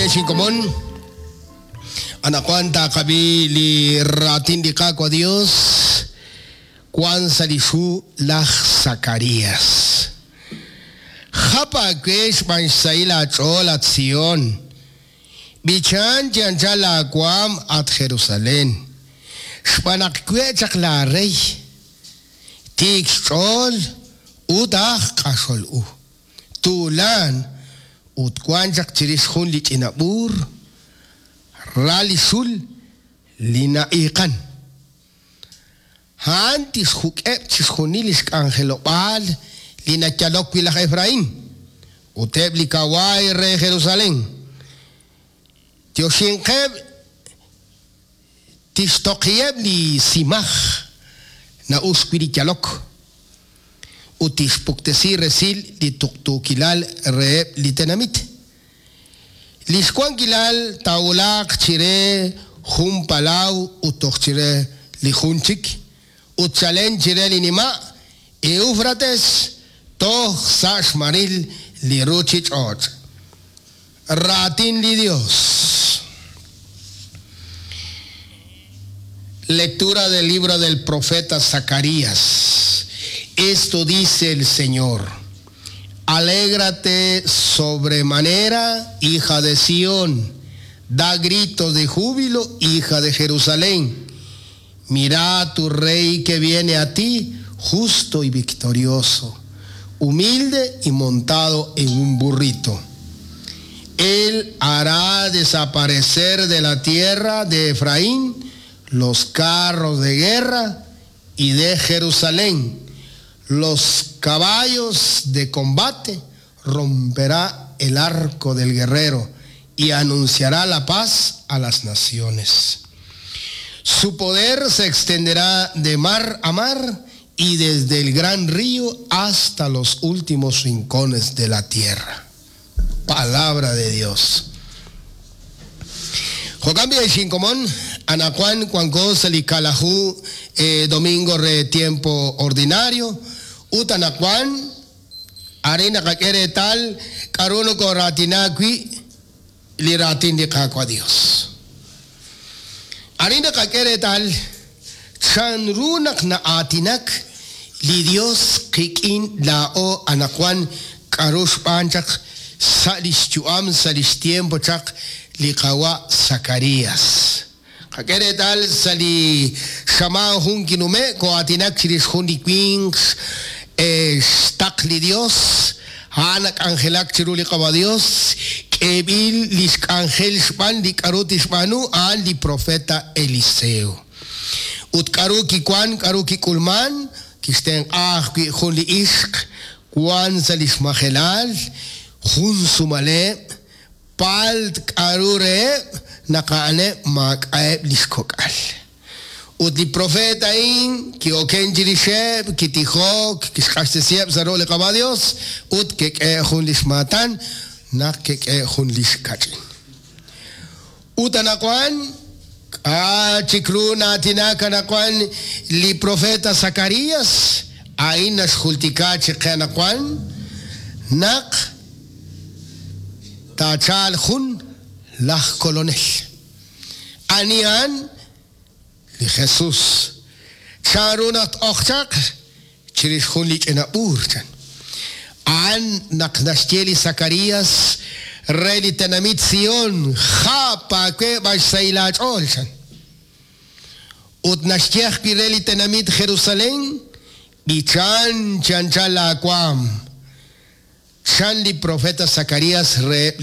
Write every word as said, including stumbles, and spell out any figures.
Yeshin común. Anacuanta kabili ratin di kako a Dios. Kwan salishu lah Zacarías. Japa kwesh man saila chol at Sion. Bichan janjala kwam at Jerusalem. Shpanak kwechak la rey. Tik chol udah kashol u. Tulan ut kwanjak chiris hun lit inabur. Rali sul lina ikan. Hantis hukep chis hunilis kangelopal lina chalok wilah Efraim. Uteb likawai re Jerusalem. Tioshinkeb tistokieb li simach na uspiri chalok. Utis puktesi resil li tuktukilal reeb li tenamit. Liskuan kilal taulak chire hum palau utok chire li hunchik. Utchalen chire li nima Eufrates toh sash maril li ruchich ot. Ratin li Dios. Lectura del libro del profeta Zacarías. Esto dice el Señor: alégrate sobremanera, hija de Sión, da gritos de júbilo, hija de Jerusalén. Mira tu rey que viene a ti, justo y victorioso, humilde y montado en un burrito. Él hará desaparecer de la tierra de Efraín los carros de guerra y de Jerusalén los caballos de combate. Romperá el arco del guerrero y anunciará la paz a las naciones. Su poder se extenderá de mar a mar y desde el gran río hasta los últimos rincones de la tierra. Palabra de Dios. Jocambia y Shinkomón, Anacuan, Cuanco, Selicalahu, eh, domingo re tiempo ordinario. Utanacuan, arena kakere tal, karuno ko ratinakwi, li ratin di kako a Dios. Arena kakere tal, chanrunak na atinak, li Dios kikin lao anacuan, karush panchak, salis chuam, salis tiempo chak, li kawa Zacarías. Kakere tal, sali shama hun kinume, ko atinak chiris hun di queens, Stakli Dios, Hanak Angelak Chiruli Kaba Dios, Kebil Lis Angel Span di Karuti Spanu, al di profeta Eliseo. Ut Karuki Kwan, Karuki Kulman, Kisten Ah, Huli Ishk, Kwan Salis Mahelal, Hun Sumale, Palt Karure, Nakaane Mak Aeb Liskokal. Ut di profeta in ki oken jirisheb ki tihok ki khastesieb zaro le qabadios ut ke ke khun lishmatan na ke ke khun lishkachin ut anakwan a chikruna tinaka nakwan li profeta Zacarías ain shultika chikanakwan nak tachal khun lah kolonel anian li Jesús. Charunat ochak, chiris hunlich en urchan. An naknasteli Zacarías, reli tenamit Sion, japa que baisailat olchan. Ut nashtiach pi reli tenamit Jerusalén, bichan chanchala aquam. Chan li profeta Zacarías re